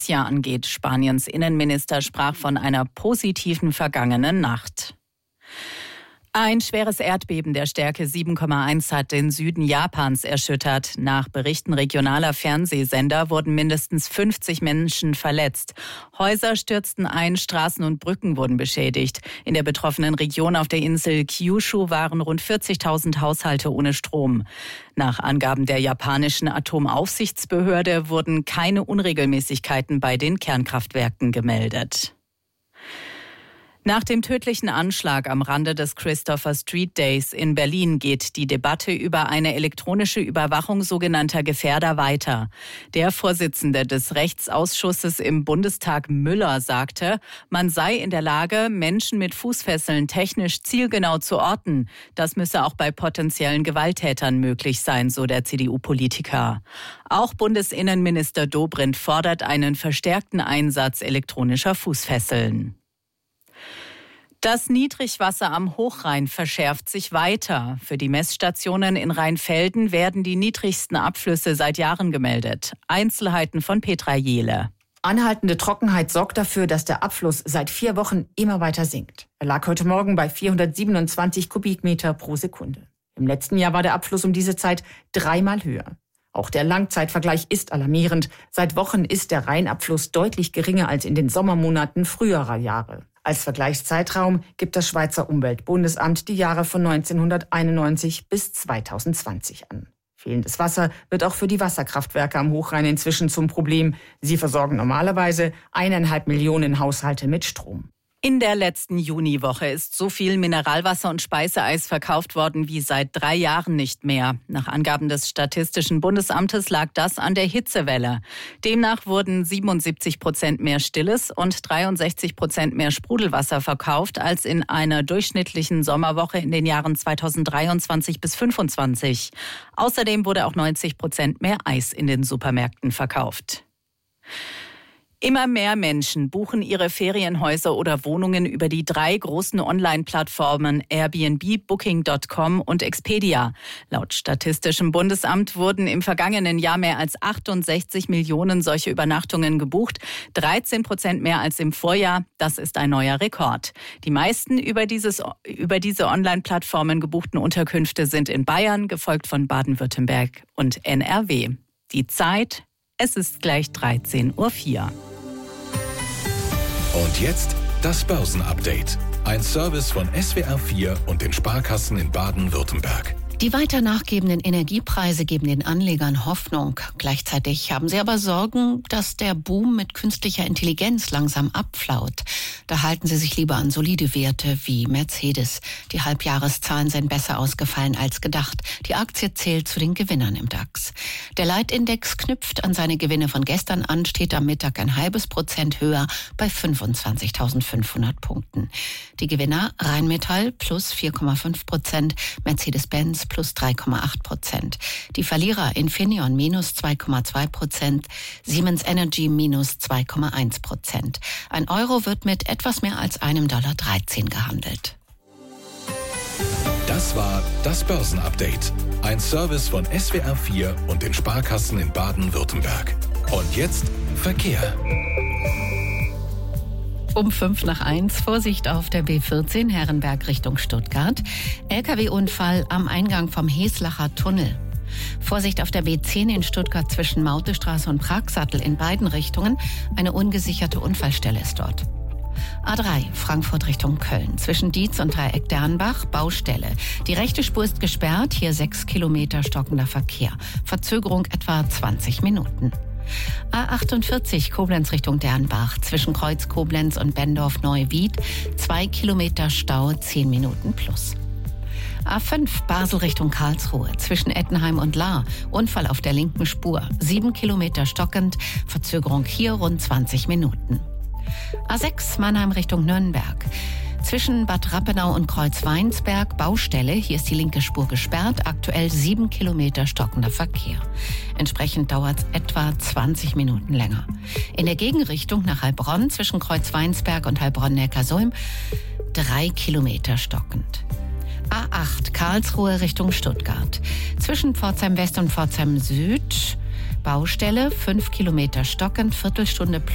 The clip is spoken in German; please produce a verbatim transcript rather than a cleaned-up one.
Valencia angeht. Spaniens Innenminister sprach von einer positiven vergangenen Nacht. Ein schweres Erdbeben der Stärke sieben Komma eins hat den Süden Japans erschüttert. Nach Berichten regionaler Fernsehsender wurden mindestens fünfzig Menschen verletzt. Häuser stürzten ein, Straßen und Brücken wurden beschädigt. In der betroffenen Region auf der Insel Kyushu waren rund vierzigtausend Haushalte ohne Strom. Nach Angaben der japanischen Atomaufsichtsbehörde wurden keine Unregelmäßigkeiten bei den Kernkraftwerken gemeldet. Nach dem tödlichen Anschlag am Rande des Christopher Street Days in Berlin geht die Debatte über eine elektronische Überwachung sogenannter Gefährder weiter. Der Vorsitzende des Rechtsausschusses im Bundestag, Müller, sagte, man sei in der Lage, Menschen mit Fußfesseln technisch zielgenau zu orten. Das müsse auch bei potenziellen Gewalttätern möglich sein, so der C D U-Politiker. Auch Bundesinnenminister Dobrindt fordert einen verstärkten Einsatz elektronischer Fußfesseln. Das Niedrigwasser am Hochrhein verschärft sich weiter. Für die Messstationen in Rheinfelden werden die niedrigsten Abflüsse seit Jahren gemeldet. Einzelheiten von Petra Jehle. Anhaltende Trockenheit sorgt dafür, dass der Abfluss seit vier Wochen immer weiter sinkt. Er lag heute Morgen bei vierhundertsiebenundzwanzig Kubikmeter pro Sekunde. Im letzten Jahr war der Abfluss um diese Zeit dreimal höher. Auch der Langzeitvergleich ist alarmierend. Seit Wochen ist der Rheinabfluss deutlich geringer als in den Sommermonaten früherer Jahre. Als Vergleichszeitraum gibt das Schweizer Umweltbundesamt die Jahre von neunzehnhunderteinundneunzig bis zweitausendzwanzig an. Fehlendes Wasser wird auch für die Wasserkraftwerke am Hochrhein inzwischen zum Problem. Sie versorgen normalerweise eineinhalb Millionen Haushalte mit Strom. In der letzten Juniwoche ist so viel Mineralwasser und Speiseeis verkauft worden wie seit drei Jahren nicht mehr. Nach Angaben des Statistischen Bundesamtes lag das an der Hitzewelle. Demnach wurden siebenundsiebzig Prozent mehr Stilles und dreiundsechzig Prozent mehr Sprudelwasser verkauft als in einer durchschnittlichen Sommerwoche in den Jahren zweitausenddreiundzwanzig bis fünfundzwanzig. Außerdem wurde auch neunzig Prozent mehr Eis in den Supermärkten verkauft. Immer mehr Menschen buchen ihre Ferienhäuser oder Wohnungen über die drei großen Online-Plattformen Airbnb, Booking Punkt com und Expedia. Laut Statistischem Bundesamt wurden im vergangenen Jahr mehr als achtundsechzig Millionen solche Übernachtungen gebucht, dreizehn Prozent mehr als im Vorjahr. Das ist ein neuer Rekord. Die meisten über, dieses, über diese Online-Plattformen gebuchten Unterkünfte sind in Bayern, gefolgt von Baden-Württemberg und N R W. Die Zeit: Es ist gleich dreizehn Uhr vier. Und jetzt das Börsenupdate. Ein Service von S W R vier und den Sparkassen in Baden-Württemberg. Die weiter nachgebenden Energiepreise geben den Anlegern Hoffnung. Gleichzeitig haben sie aber Sorgen, dass der Boom mit künstlicher Intelligenz langsam abflaut. Da halten sie sich lieber an solide Werte wie Mercedes. Die Halbjahreszahlen sind besser ausgefallen als gedacht. Die Aktie zählt zu den Gewinnern im DAX. Der Leitindex knüpft an seine Gewinne von gestern an, steht am Mittag ein halbes Prozent höher bei fünfundzwanzigtausendfünfhundert Punkten. Die Gewinner: Rheinmetall plus vier Komma fünf Prozent, Mercedes-Benz plus drei Komma acht Prozent. Die Verlierer: Infineon minus zwei Komma zwei Prozent, Siemens Energy minus zwei Komma eins Prozent. Ein Euro wird mit etwas mehr als einem Dollar dreizehn gehandelt. Das war das Börsenupdate. Ein Service von S W R vier und den Sparkassen in Baden-Württemberg. Und jetzt Verkehr. Um fünf nach eins, Vorsicht auf der B vierzehn, Herrenberg Richtung Stuttgart. L K W-Unfall am Eingang vom Heslacher Tunnel. Vorsicht auf der B zehn in Stuttgart zwischen Mautestraße und Pragsattel in beiden Richtungen. Eine ungesicherte Unfallstelle ist dort. A drei, Frankfurt Richtung Köln. Zwischen Dietz und Dreieck Dernbach, Baustelle. Die rechte Spur ist gesperrt, hier sechs Kilometer stockender Verkehr. Verzögerung etwa zwanzig Minuten. A achtundvierzig, Koblenz Richtung Dernbach. Zwischen Kreuz Koblenz und Bendorf-Neuwied. Zwei Kilometer Stau, zehn Minuten plus. A fünf, Basel Richtung Karlsruhe. Zwischen Ettenheim und Lahr. Unfall auf der linken Spur. Sieben Kilometer stockend. Verzögerung hier rund zwanzig Minuten. A sechs, Mannheim Richtung Nürnberg. Zwischen Bad Rappenau und Kreuzweinsberg, Baustelle. Hier ist die linke Spur gesperrt. Aktuell sieben Kilometer stockender Verkehr. Entsprechend dauert es etwa zwanzig Minuten länger. In der Gegenrichtung nach Heilbronn zwischen Kreuzweinsberg und Heilbronn-Neckarsulm drei Kilometer stockend. A acht, Karlsruhe Richtung Stuttgart. Zwischen Pforzheim West und Pforzheim Süd, Baustelle, fünf Kilometer stockend, Viertelstunde plus.